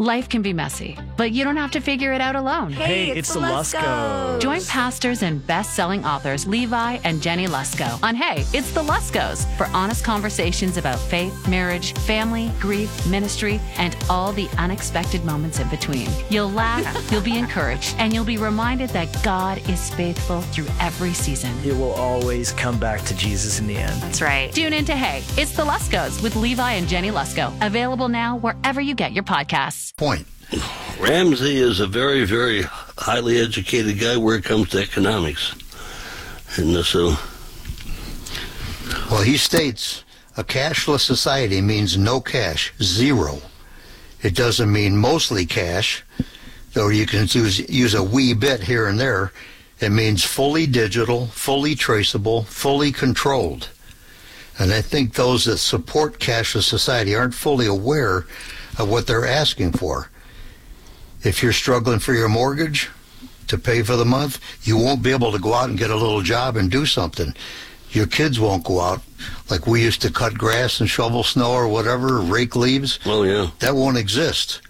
Life can be messy, but you don't have to figure it out alone. Hey, it's the Luskos. Join pastors and best-selling authors Levi and Jenny Lusko on Hey, It's the Luskos for honest conversations about faith, marriage, family, grief, ministry, and all the unexpected moments in between. You'll laugh, you'll be encouraged, and you'll be reminded that God is faithful through every season. It will always come back to Jesus in the end. That's right. Tune in to Hey, It's the Luskos with Levi and Jenny Lusko. Available now wherever you get your podcasts. Point. Ramsey is a very, very highly educated guy where it comes to economics. And so... Well, he states, a cashless society means no cash, zero. It doesn't mean mostly cash, though you can use a wee bit here and there. It means fully digital, fully traceable, fully controlled. And I think those that support cashless society aren't fully aware of what they're asking for. If you're struggling for your mortgage to pay for the month, you won't be able to go out and get a little job and do something. Your kids won't go out like we used to cut grass and shovel snow or whatever, rake leaves. Oh, yeah. That won't exist.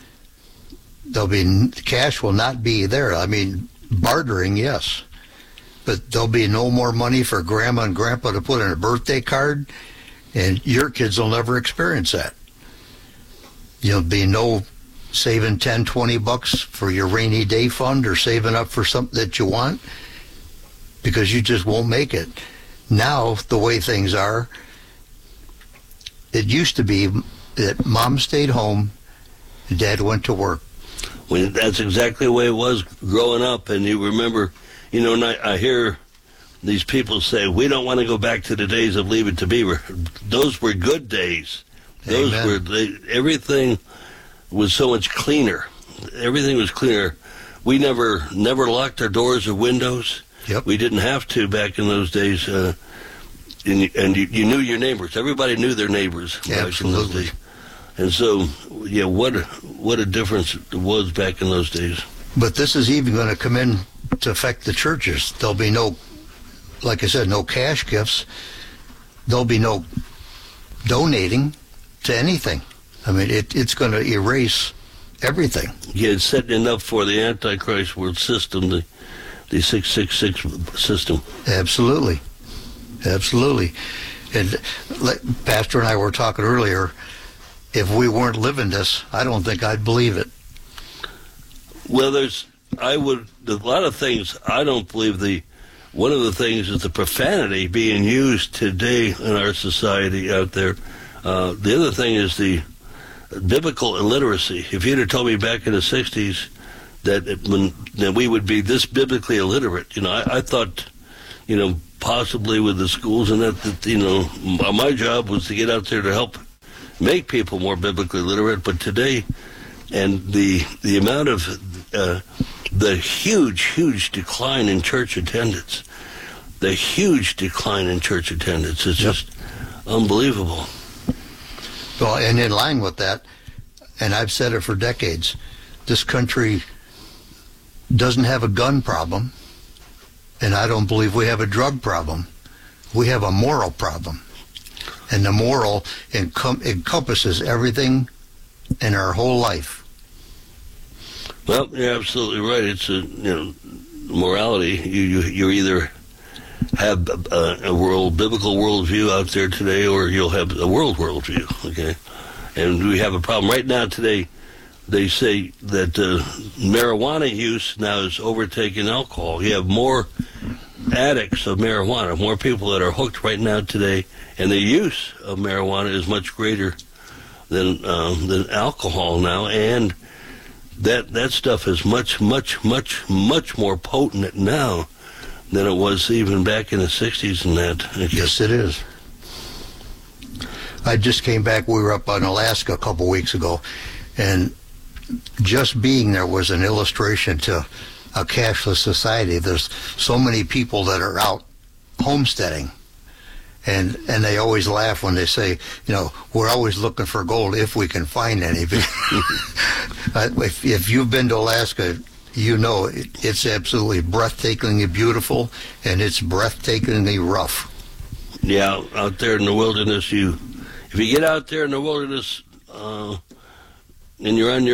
Cash will not be there. I mean, bartering, yes. But there'll be no more money for grandma and grandpa to put in a birthday card, and your kids will never experience that. You'll be no saving 10, 20 bucks for your rainy day fund or saving up for something that you want, because you just won't make it. Now, the way things are, it used to be that mom stayed home and dad went to work. Well, that's exactly the way it was growing up. And you remember, and I hear these people say, we don't want to go back to the days of Leave It to Beaver. Those were good days. Those Amen. Everything was so much cleaner. Everything was cleaner. We never locked our doors or windows. Yep. We didn't have to back in those days. And you knew your neighbors. Everybody knew their neighbors. Absolutely. And so, yeah, what a difference it was back in those days. But this is even going to come in to affect the churches. There'll be no, like I said, no cash gifts. There'll be no donating to anything. I mean, it's going to erase everything. Yeah, it's setting up for the Antichrist world system, the 666 system. Absolutely. Absolutely. And Pastor and I were talking earlier, if we weren't living this, I don't think I'd believe it. Well, a lot of things I don't believe. One of the things is the profanity being used today in our society out there. The other thing is the biblical illiteracy. If you'd have told me back in the 60s that we would be this biblically illiterate, I thought, possibly with the schools and that, my job was to get out there to help make people more biblically literate. But today, and the amount of the huge decline in church attendance, is just unbelievable. Well, and in line with that, and I've said it for decades, this country doesn't have a gun problem, and I don't believe we have a drug problem. We have a moral problem. And the moral encompasses everything in our whole life. Well, you're absolutely right. It's morality. You either have a biblical worldview out there today, or you'll have a worldview. Okay, and we have a problem right now today. They say that marijuana use now is overtaking alcohol. You have more addicts of marijuana, more people that are hooked right now today, and the use of marijuana is much greater than alcohol now, and that stuff is much more potent now than it was even back in the 60s and that. Yes, it is. I just came back. We were up in Alaska a couple weeks ago, and just being there was an illustration to a cashless society. There's so many people that are out homesteading, and they always laugh when they say, we're always looking for gold if we can find any. If you've been to Alaska, it's absolutely breathtakingly beautiful, and it's breathtakingly rough. Yeah, out there in the wilderness, if you get out there in the wilderness and you're on your